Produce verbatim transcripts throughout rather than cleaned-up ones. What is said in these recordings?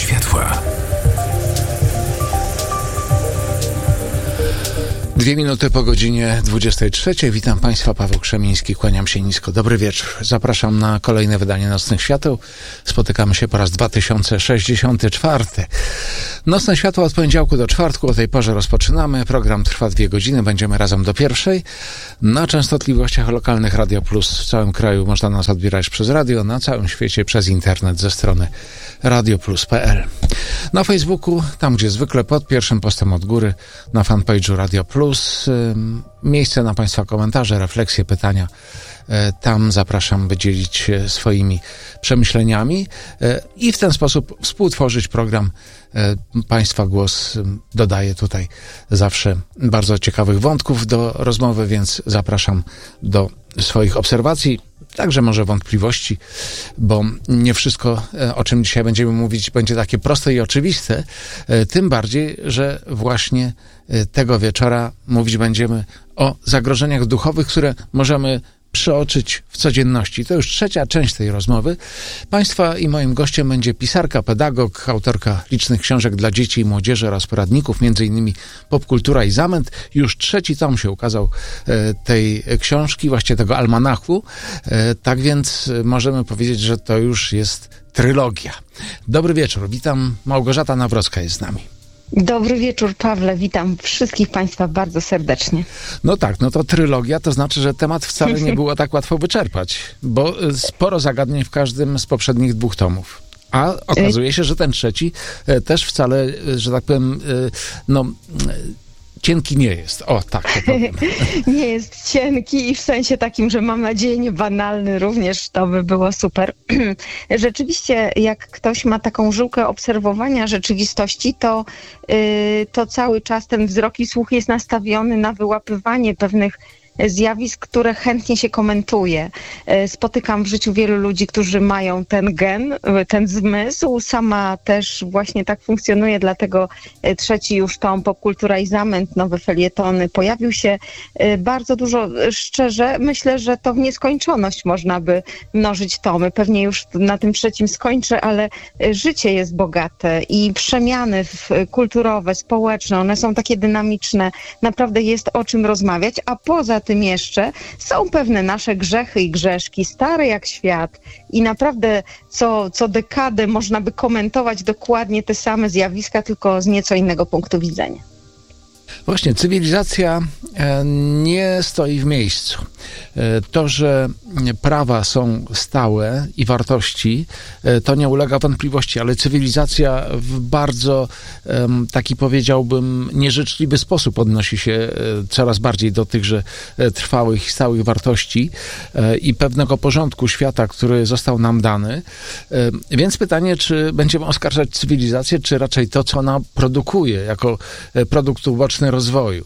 światła. Dwie minuty po godzinie dwudziestej trzeciej. Witam Państwa, Paweł Krzemiński, kłaniam się nisko. Dobry wieczór. Zapraszam na kolejne wydanie Nocnych Świateł. Spotykamy się po raz dwa tysiące sześćdziesiąty czwarty. Nocne Światła od poniedziałku do czwartku. O tej porze rozpoczynamy. Program trwa dwie godziny. Będziemy razem do pierwszej. Na częstotliwościach lokalnych Radio Plus w całym kraju można nas odbierać przez radio, na całym świecie przez internet ze strony radio plus kropka p l. Na Facebooku, tam gdzie zwykle, pod pierwszym postem od góry, na fanpage'u Radio Plus, miejsce na Państwa komentarze, refleksje, pytania. Tam zapraszam, by dzielić się swoimi przemyśleniami i w ten sposób współtworzyć program. Państwa głos dodaje tutaj zawsze bardzo ciekawych wątków do rozmowy, więc zapraszam do swoich obserwacji, także może wątpliwości, bo nie wszystko, o czym dzisiaj będziemy mówić, będzie takie proste i oczywiste, tym bardziej, że właśnie tego wieczora mówić będziemy o zagrożeniach duchowych, które możemy przeoczyć w codzienności. To już trzecia część tej rozmowy. Państwa i moim gościem będzie pisarka, pedagog, autorka licznych książek dla dzieci i młodzieży oraz poradników, między innymi Popkultura i Zamęt. Już trzeci tom się ukazał e, tej książki, właściwie tego almanachu. E, tak więc możemy powiedzieć, że to już jest trylogia. Dobry wieczór. Witam. Małgorzata Nawrocka jest z nami. Dobry wieczór, Pawle. Witam wszystkich Państwa bardzo serdecznie. No tak, no to trylogia, to znaczy, że temat wcale nie było tak łatwo wyczerpać, bo sporo zagadnień w każdym z poprzednich dwóch tomów. A okazuje się, że ten trzeci też wcale, że tak powiem, no... cienki nie jest. O, tak to powiem. Nie jest cienki i w sensie takim, że mam nadzieję nie banalny również, to by było super. Rzeczywiście, jak ktoś ma taką żyłkę obserwowania rzeczywistości, to, yy, to cały czas ten wzrok i słuch jest nastawiony na wyłapywanie pewnych zjawisk, które chętnie się komentuje. Spotykam w życiu wielu ludzi, którzy mają ten gen, ten zmysł. Sama też właśnie tak funkcjonuje, dlatego trzeci już tom Popkultura i Zamęt, nowe felietony. Pojawił się bardzo dużo. Szczerze, myślę, że to w nieskończoność można by mnożyć tomy. Pewnie już na tym trzecim skończę, ale życie jest bogate i przemiany kulturowe, społeczne, one są takie dynamiczne. Naprawdę jest o czym rozmawiać, a poza tym jeszcze są pewne nasze grzechy i grzeszki, stare jak świat i naprawdę co, co dekadę można by komentować dokładnie te same zjawiska, tylko z nieco innego punktu widzenia. Właśnie, cywilizacja nie stoi w miejscu. To, że prawa są stałe i wartości, to nie ulega wątpliwości, ale cywilizacja w bardzo taki, powiedziałbym, nieżyczliwy sposób odnosi się coraz bardziej do tychże trwałych i stałych wartości i pewnego porządku świata, który został nam dany. Więc pytanie, czy będziemy oskarżać cywilizację, czy raczej to, co ona produkuje jako produkt uboczny rozwoju?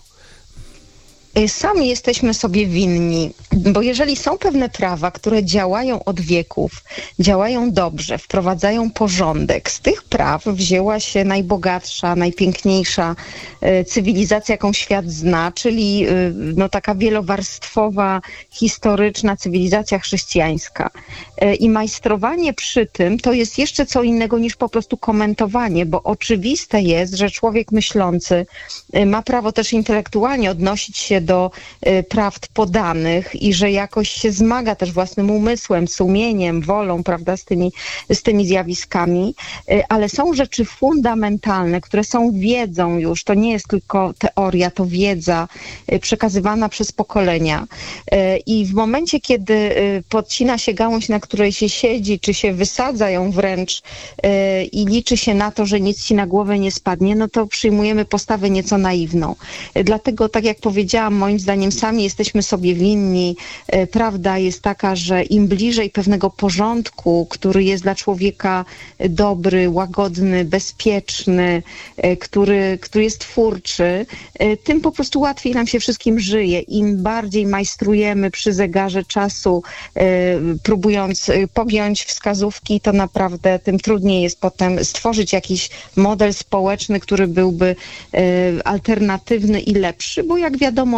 Sami jesteśmy sobie winni, bo jeżeli są pewne prawa, które działają od wieków, działają dobrze, wprowadzają porządek, z tych praw wzięła się najbogatsza, najpiękniejsza cywilizacja, jaką świat zna, czyli no, taka wielowarstwowa, historyczna cywilizacja chrześcijańska. I majstrowanie przy tym to jest jeszcze co innego niż po prostu komentowanie, bo oczywiste jest, że człowiek myślący ma prawo też intelektualnie odnosić się do prawd podanych i że jakoś się zmaga też własnym umysłem, sumieniem, wolą, prawda, z tymi, z tymi zjawiskami, ale są rzeczy fundamentalne, które są wiedzą już, to nie jest tylko teoria, to wiedza przekazywana przez pokolenia i w momencie, kiedy podcina się gałąź, na której się siedzi, czy się wysadza ją wręcz i liczy się na to, że nic ci na głowę nie spadnie, no to przyjmujemy postawę nieco naiwną. Dlatego, tak jak powiedziałam, moim zdaniem sami jesteśmy sobie winni. Prawda jest taka, że im bliżej pewnego porządku, który jest dla człowieka dobry, łagodny, bezpieczny, który, który jest twórczy, tym po prostu łatwiej nam się wszystkim żyje. Im bardziej majstrujemy przy zegarze czasu, próbując pogiąć wskazówki, to naprawdę tym trudniej jest potem stworzyć jakiś model społeczny, który byłby alternatywny i lepszy, bo jak wiadomo,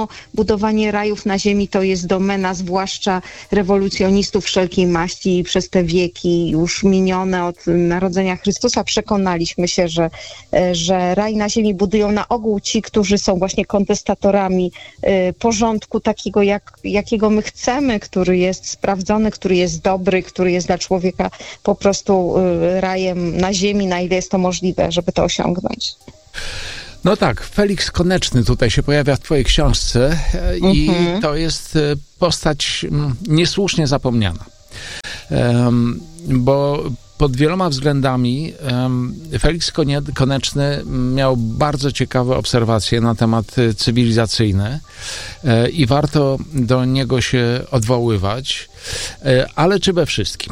wiadomo, budowanie rajów na ziemi to jest domena zwłaszcza rewolucjonistów wszelkiej maści i przez te wieki już minione od narodzenia Chrystusa przekonaliśmy się, że, że raj na ziemi budują na ogół ci, którzy są właśnie kontestatorami porządku takiego, jak, jakiego my chcemy, który jest sprawdzony, który jest dobry, który jest dla człowieka po prostu rajem na ziemi, na ile jest to możliwe, żeby to osiągnąć. No tak, Feliks Koneczny tutaj się pojawia w twojej książce i mhm. to jest postać niesłusznie zapomniana. Um, bo pod wieloma względami um, Feliks Koneczny miał bardzo ciekawe obserwacje na temat cywilizacyjny e, i warto do niego się odwoływać, e, ale czy we wszystkim?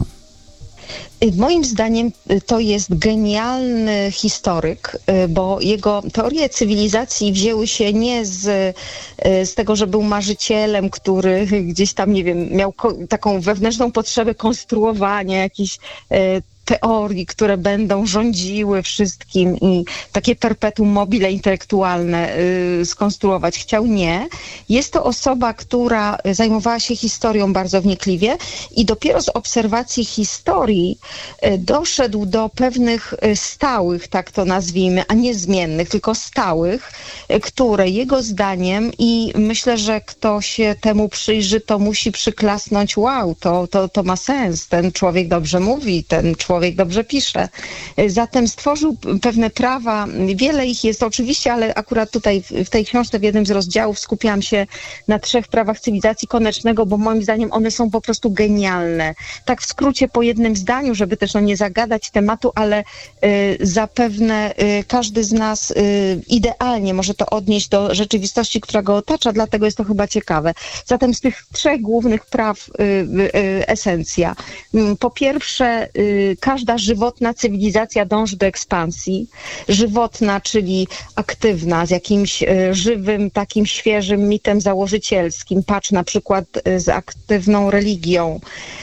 Moim zdaniem to jest genialny historyk, bo jego teorie cywilizacji wzięły się nie z, z tego, że był marzycielem, który gdzieś tam, nie wiem, miał ko- taką wewnętrzną potrzebę konstruowania jakichś teorii, które będą rządziły wszystkim i takie perpetuum mobile intelektualne y, skonstruować. Chciał nie. Jest to osoba, która zajmowała się historią bardzo wnikliwie i dopiero z obserwacji historii y, doszedł do pewnych y, stałych, tak to nazwijmy, a nie zmiennych, tylko stałych, y, które jego zdaniem i myślę, że kto się temu przyjrzy, to musi przyklasnąć, wow, to, to, to ma sens, ten człowiek dobrze mówi, ten człowiek Człowiek dobrze pisze. Zatem stworzył pewne prawa, wiele ich jest oczywiście, ale akurat tutaj w tej książce w jednym z rozdziałów skupiałam się na trzech prawach cywilizacji Konecznego, bo moim zdaniem one są po prostu genialne. Tak w skrócie po jednym zdaniu, żeby też no nie zagadać tematu, ale y, zapewne y, każdy z nas y, idealnie może to odnieść do rzeczywistości, która go otacza, dlatego jest to chyba ciekawe. Zatem z tych trzech głównych praw y, y, esencja. Po pierwsze, y, każda żywotna cywilizacja dąży do ekspansji. Żywotna, czyli aktywna, z jakimś y, żywym, takim świeżym mitem założycielskim. Patrz na przykład y, z aktywną religią.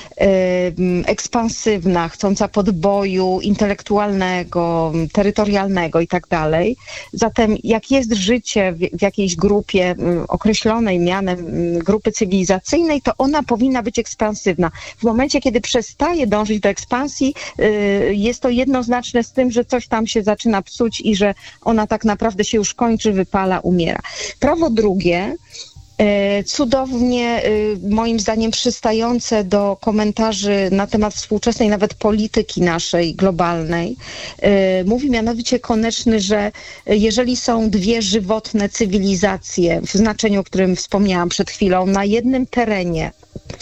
Ekspansywna, chcąca podboju intelektualnego, terytorialnego i tak dalej. Zatem jak jest życie w, w jakiejś grupie określonej mianem grupy cywilizacyjnej, to ona powinna być ekspansywna. W momencie, kiedy przestaje dążyć do ekspansji, jest to jednoznaczne z tym, że coś tam się zaczyna psuć i że ona tak naprawdę się już kończy, wypala, umiera. Prawo drugie, cudownie, moim zdaniem, przystające do komentarzy na temat współczesnej nawet polityki naszej globalnej. Mówi mianowicie Koneczny, że jeżeli są dwie żywotne cywilizacje, w znaczeniu, o którym wspomniałam przed chwilą, na jednym terenie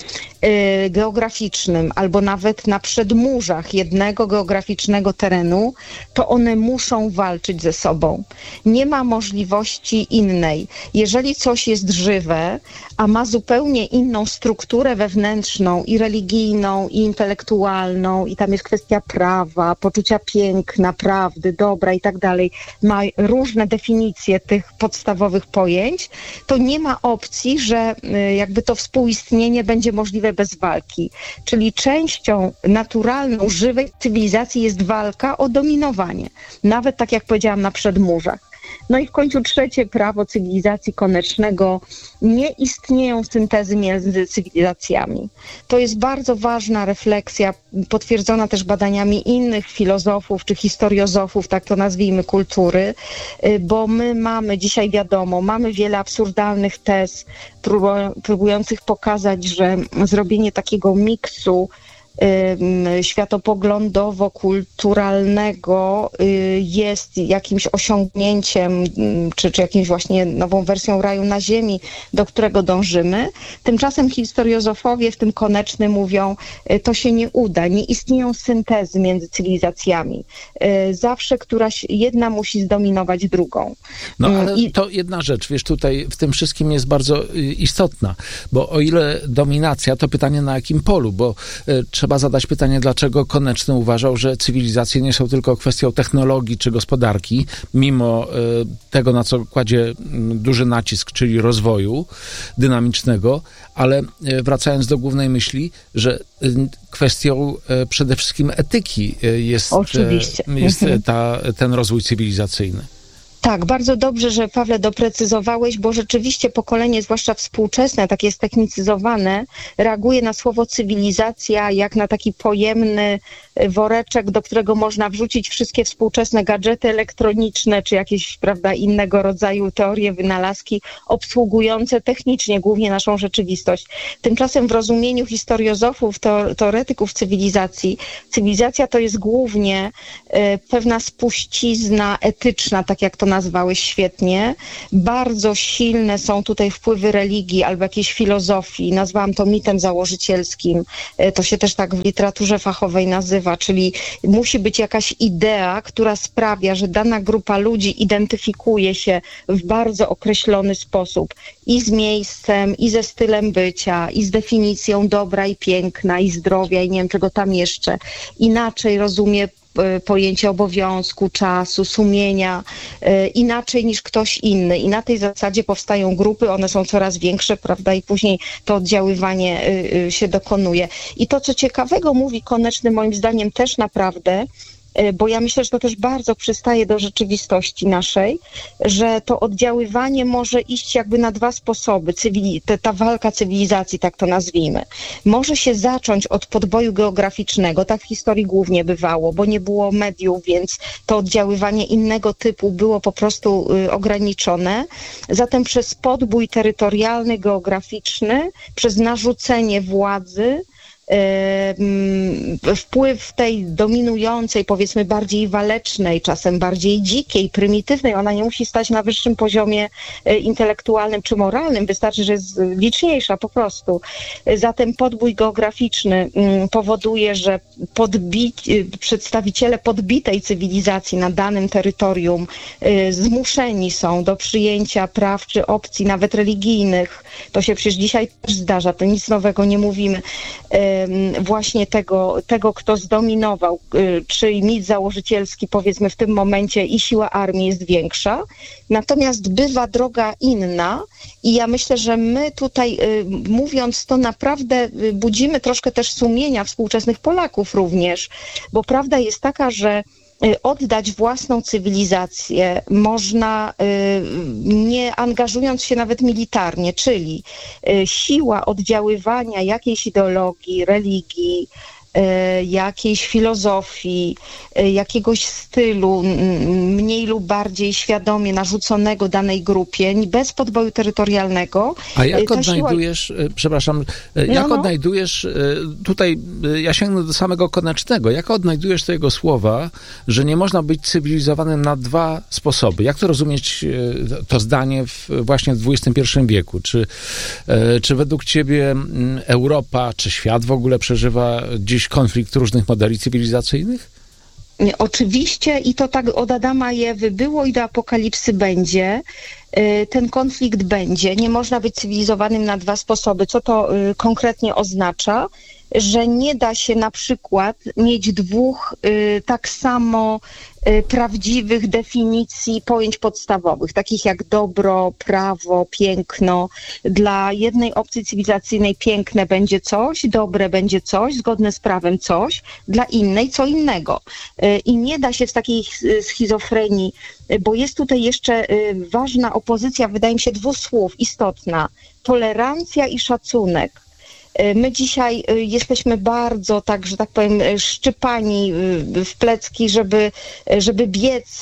geograficznym albo nawet na przedmurzach jednego geograficznego terenu, to one muszą walczyć ze sobą. Nie ma możliwości innej. Jeżeli coś jest żywe, a ma zupełnie inną strukturę wewnętrzną i religijną, i intelektualną, i tam jest kwestia prawa, poczucia piękna, prawdy, dobra i tak dalej, ma różne definicje tych podstawowych pojęć, to nie ma opcji, że jakby to współistnienie będzie możliwe bez walki. Czyli częścią naturalną, żywej cywilizacji jest walka o dominowanie. Nawet tak jak powiedziałam, na przedmurzach. No i w końcu trzecie prawo cywilizacji Konecznego. Nie istnieją syntezy między cywilizacjami. To jest bardzo ważna refleksja, potwierdzona też badaniami innych filozofów czy historiozofów, tak to nazwijmy, kultury, bo my mamy, dzisiaj wiadomo, mamy wiele absurdalnych tez próbujących pokazać, że zrobienie takiego miksu światopoglądowo-kulturalnego jest jakimś osiągnięciem, czy, czy jakimś właśnie nową wersją raju na ziemi, do którego dążymy. Tymczasem historiozofowie, w tym Koneczny, mówią, to się nie uda, nie istnieją syntezy między cywilizacjami. Zawsze któraś jedna musi zdominować drugą. No ale I... to jedna rzecz, wiesz, tutaj w tym wszystkim jest bardzo istotna, bo o ile dominacja, to pytanie na jakim polu, bo trzeba Trzeba zadać pytanie, dlaczego Koneczny uważał, że cywilizacje nie są tylko kwestią technologii czy gospodarki, mimo y, tego, na co kładzie duży nacisk, czyli rozwoju dynamicznego, ale y, wracając do głównej myśli, że y, kwestią y, przede wszystkim etyki y, jest, Oczywiście. y, jest ta, ten rozwój cywilizacyjny. Tak, bardzo dobrze, że Pawle doprecyzowałeś, bo rzeczywiście pokolenie, zwłaszcza współczesne, takie stechnicyzowane, reaguje na słowo cywilizacja jak na taki pojemny woreczek, do którego można wrzucić wszystkie współczesne gadżety elektroniczne, czy jakieś, prawda, innego rodzaju teorie, wynalazki obsługujące technicznie głównie naszą rzeczywistość. Tymczasem w rozumieniu historiozofów, teoretyków cywilizacji, cywilizacja to jest głównie pewna spuścizna etyczna, tak jak to nazwałeś świetnie. Bardzo silne są tutaj wpływy religii albo jakiejś filozofii. Nazwałam to mitem założycielskim. To się też tak w literaturze fachowej nazywa, czyli musi być jakaś idea, która sprawia, że dana grupa ludzi identyfikuje się w bardzo określony sposób i z miejscem, i ze stylem bycia, i z definicją dobra i piękna, i zdrowia, i nie wiem czego tam jeszcze. Inaczej rozumie pojęcie obowiązku, czasu, sumienia, inaczej niż ktoś inny. I na tej zasadzie powstają grupy, one są coraz większe, prawda, i później to oddziaływanie się dokonuje. I to, co ciekawego mówi Koneczny, moim zdaniem też naprawdę, bo ja myślę, że to też bardzo przystaje do rzeczywistości naszej, że to oddziaływanie może iść jakby na dwa sposoby. Cywili- ta walka cywilizacji, tak to nazwijmy, może się zacząć od podboju geograficznego, tak w historii głównie bywało, bo nie było mediów, więc to oddziaływanie innego typu było po prostu y, ograniczone. Zatem przez podbój terytorialny, geograficzny, przez narzucenie władzy, wpływ tej dominującej, powiedzmy bardziej walecznej, czasem bardziej dzikiej, prymitywnej, ona nie musi stać na wyższym poziomie intelektualnym czy moralnym, wystarczy, że jest liczniejsza po prostu. Zatem podbój geograficzny powoduje, że podbi- przedstawiciele podbitej cywilizacji na danym terytorium zmuszeni są do przyjęcia praw czy opcji, nawet religijnych. To się przecież dzisiaj też zdarza, to nic nowego nie mówimy. Właśnie tego, tego, kto zdominował, czy mit założycielski, powiedzmy w tym momencie i siła armii jest większa, natomiast bywa droga inna i ja myślę, że my tutaj mówiąc to naprawdę budzimy troszkę też sumienia współczesnych Polaków również, bo prawda jest taka, że oddać własną cywilizację można nie angażując się nawet militarnie, czyli siła oddziaływania jakiejś ideologii, religii, jakiejś filozofii, jakiegoś stylu mniej lub bardziej świadomie narzuconego danej grupie, bez podboju terytorialnego. A jak odnajdujesz, siła... przepraszam, jak no, no. odnajdujesz, tutaj ja sięgnę do samego Konecznego, jak odnajdujesz te jego słowa, że nie można być cywilizowanym na dwa sposoby? Jak to rozumieć to zdanie w, właśnie w dwudziestym pierwszym wieku? Czy, czy według ciebie Europa, czy świat w ogóle przeżywa dziś konflikt różnych modeli cywilizacyjnych? Oczywiście i to tak od Adama i Ewy było i do apokalipsy będzie. Ten konflikt będzie. Nie można być cywilizowanym na dwa sposoby. Co to konkretnie oznacza? Że nie da się na przykład mieć dwóch y, tak samo y, prawdziwych definicji pojęć podstawowych, takich jak dobro, prawo, piękno. Dla jednej opcji cywilizacyjnej piękne będzie coś, dobre będzie coś, zgodne z prawem coś, dla innej co innego. Y, I nie da się z takiej schizofrenii, y, bo jest tutaj jeszcze y, ważna opozycja, wydaje mi się, dwóch słów istotna. Tolerancja i szacunek. My dzisiaj jesteśmy bardzo, tak, że tak powiem, szczypani w plecki, żeby, żeby biec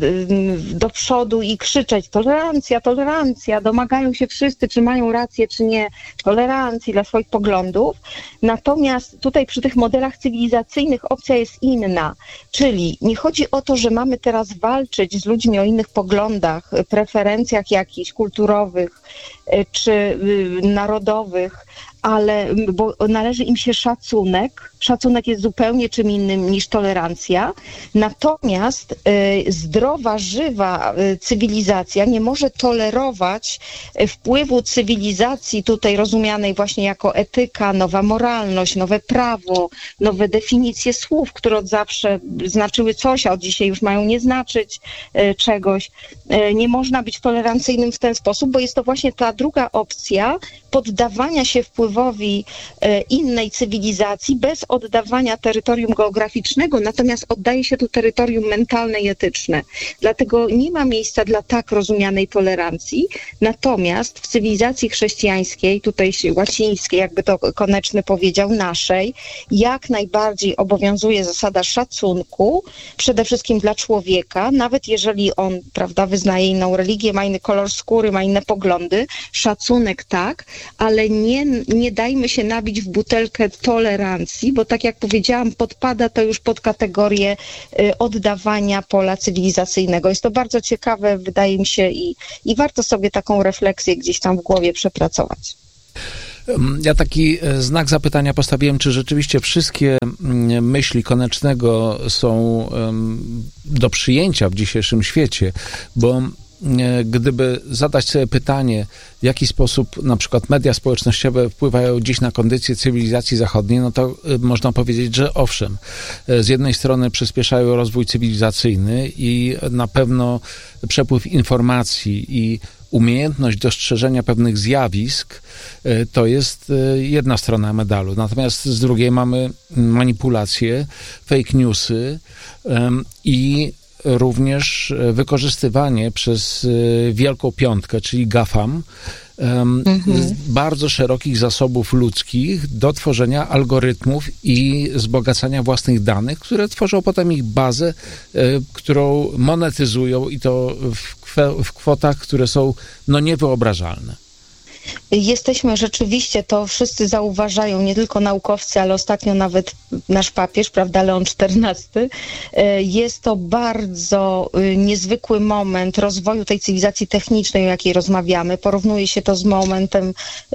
do przodu i krzyczeć tolerancja, tolerancja, domagają się wszyscy, czy mają rację, czy nie, tolerancji dla swoich poglądów. Natomiast tutaj przy tych modelach cywilizacyjnych opcja jest inna, czyli nie chodzi o to, że mamy teraz walczyć z ludźmi o innych poglądach, preferencjach jakichś kulturowych czy narodowych, ale bo należy im się szacunek. Szacunek jest zupełnie czym innym niż tolerancja. Natomiast y, zdrowa, żywa y, cywilizacja nie może tolerować y, wpływu cywilizacji tutaj rozumianej właśnie jako etyka, nowa moralność, nowe prawo, nowe definicje słów, które od zawsze znaczyły coś, a od dzisiaj już mają nie znaczyć y, czegoś. Y, nie można być tolerancyjnym w ten sposób, bo jest to właśnie ta druga opcja poddawania się wpływowi wpływowi innej cywilizacji bez oddawania terytorium geograficznego, natomiast oddaje się tu terytorium mentalne i etyczne. Dlatego nie ma miejsca dla tak rozumianej tolerancji, natomiast w cywilizacji chrześcijańskiej, tutaj łacińskiej, jakby to Koneczny powiedział, naszej, jak najbardziej obowiązuje zasada szacunku, przede wszystkim dla człowieka, nawet jeżeli on, prawda, wyznaje inną religię, ma inny kolor skóry, ma inne poglądy, szacunek tak, ale nie, nie dajmy się nabić w butelkę tolerancji, bo tak jak powiedziałam, podpada to już pod kategorię y, oddawania pola cywilizacyjnego. Jest to bardzo ciekawe, wydaje mi się, i, i warto sobie taką refleksję gdzieś tam w głowie przepracować. Ja taki znak zapytania postawiłem, czy rzeczywiście wszystkie myśli Konecznego są do przyjęcia w dzisiejszym świecie, bo gdyby zadać sobie pytanie, w jaki sposób na przykład media społecznościowe wpływają dziś na kondycję cywilizacji zachodniej, no to można powiedzieć, że owszem, z jednej strony przyspieszają rozwój cywilizacyjny i na pewno przepływ informacji i umiejętność dostrzeżenia pewnych zjawisk to jest jedna strona medalu. Natomiast z drugiej mamy manipulacje, fake newsy i również wykorzystywanie przez Wielką Piątkę, czyli GAFAM, mhm. bardzo szerokich zasobów ludzkich do tworzenia algorytmów i wzbogacania własnych danych, które tworzą potem ich bazę, którą monetyzują i to w, kwe, w kwotach, które są no niewyobrażalne. Jesteśmy rzeczywiście, to wszyscy zauważają, nie tylko naukowcy, ale ostatnio nawet nasz papież, prawda, Leon czternasty. Jest to bardzo niezwykły moment rozwoju tej cywilizacji technicznej, o jakiej rozmawiamy. Porównuje się to z momentem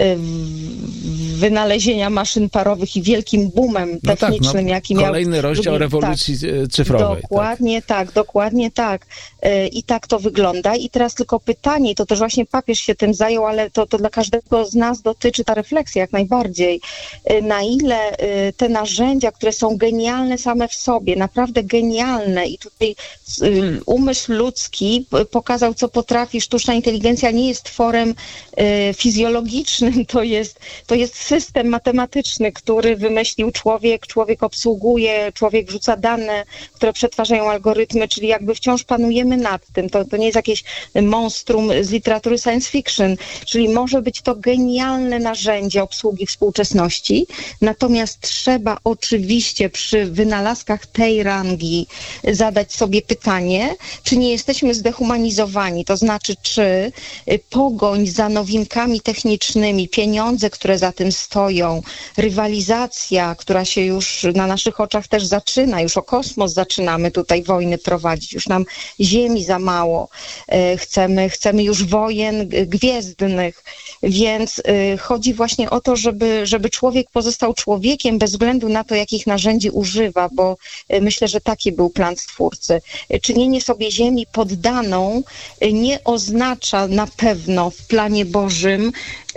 wynalezienia maszyn parowych i wielkim boomem no technicznym, tak, no, jaki miał... Kolejny rozdział drugi, rewolucji tak, cyfrowej. Dokładnie tak. tak, dokładnie tak. I tak to wygląda. I teraz tylko pytanie, to też właśnie papież się tym zajął, ale to, to dla każdego z nas dotyczy ta refleksja jak najbardziej. Na ile te narzędzia, które są genialne same w sobie, naprawdę genialne i tutaj umysł ludzki pokazał, co potrafi, sztuczna inteligencja nie jest tworem fizjologicznym, to jest, to jest system matematyczny, który wymyślił człowiek, człowiek obsługuje, człowiek wrzuca dane, które przetwarzają algorytmy, czyli jakby wciąż panujemy nad tym. To, to nie jest jakieś monstrum z literatury science fiction, czyli może być to genialne narzędzie obsługi współczesności, natomiast trzeba oczywiście przy wynalazkach tej rangi zadać sobie pytanie, czy nie jesteśmy zdehumanizowani, to znaczy, czy pogoń za nowinkami technicznymi, pieniądze, które za tym stoją, rywalizacja, która się już na naszych oczach też zaczyna, już o kosmos zaczynamy tutaj wojny prowadzić, już nam ziemi za mało, chcemy, chcemy już wojen gwiezdnych, więc chodzi właśnie o to, żeby, żeby człowiek pozostał człowiekiem bez względu na to, jakich narzędzi używa, bo myślę, że taki był plan Stwórcy. Czynienie sobie ziemi poddaną nie oznacza na pewno w planie Bożym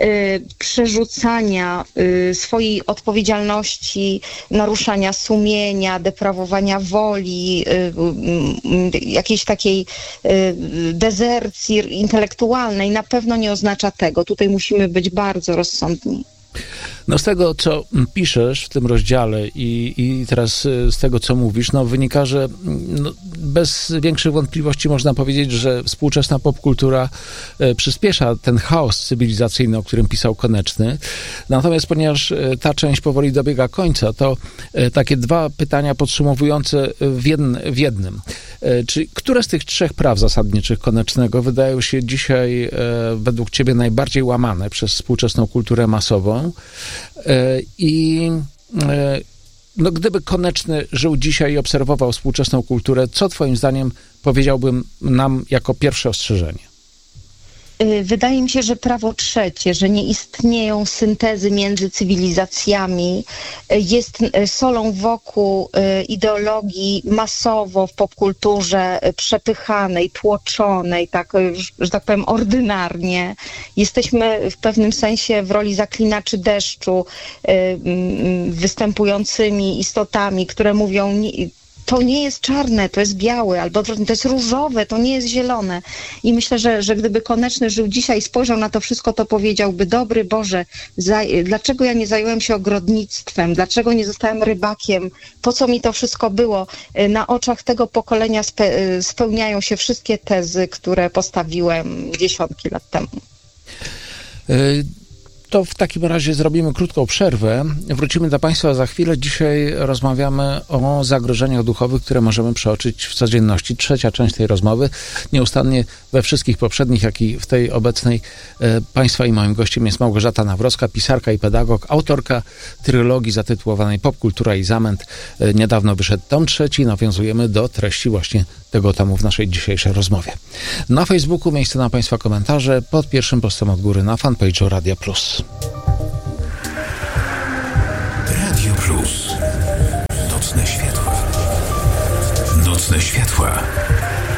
przerzucania swojej odpowiedzialności, naruszania sumienia, deprawowania woli, jakiejś takiej dezercji intelektualnej. Na pewno nie oznacza tego. Tutaj musimy być bardzo rozsądni. No z tego, co piszesz w tym rozdziale i, i teraz z tego, co mówisz, no wynika, że no, bez większych wątpliwości można powiedzieć, że współczesna popkultura e, przyspiesza ten chaos cywilizacyjny, o którym pisał Koneczny. Natomiast ponieważ e, ta część powoli dobiega końca, to e, takie dwa pytania podsumowujące w, jedn, w jednym. E, czy które z tych trzech praw zasadniczych Konecznego wydają się dzisiaj e, według ciebie najbardziej łamane przez współczesną kulturę masową? I no, gdyby Koneczny żył dzisiaj i obserwował współczesną kulturę, co twoim zdaniem powiedziałbym nam jako pierwsze ostrzeżenie? Wydaje mi się, że prawo trzecie, że nie istnieją syntezy między cywilizacjami, jest solą wokół ideologii masowo w popkulturze przepychanej, tłoczonej, tak, że tak powiem ordynarnie. Jesteśmy w pewnym sensie w roli zaklinaczy deszczu, występującymi istotami, które mówią to nie jest czarne, to jest białe, albo to jest różowe, to nie jest zielone. I myślę, że, że gdyby Koneczny żył dzisiaj, spojrzał na to wszystko, to powiedziałby, dobry Boże, za, dlaczego ja nie zająłem się ogrodnictwem, dlaczego nie zostałem rybakiem, po co mi to wszystko było? Na oczach tego pokolenia spe, spełniają się wszystkie tezy, które postawiłem dziesiątki lat temu. Y- To w takim razie zrobimy krótką przerwę. Wrócimy do Państwa za chwilę. Dzisiaj rozmawiamy o zagrożeniach duchowych, które możemy przeoczyć w codzienności. Trzecia część tej rozmowy. Nieustannie we wszystkich poprzednich, jak i w tej obecnej Państwa i moim gościem jest Małgorzata Nawrocka, pisarka i pedagog, autorka trylogii zatytułowanej Popkultura i zamęt. Niedawno wyszedł tom trzeci. Nawiązujemy do treści właśnie tego tomu w naszej dzisiejszej rozmowie. Na Facebooku miejsce na Państwa komentarze pod pierwszym postem od góry na fanpage'u Radia Plus. Radio Plus. Nocne światła. Nocne światła.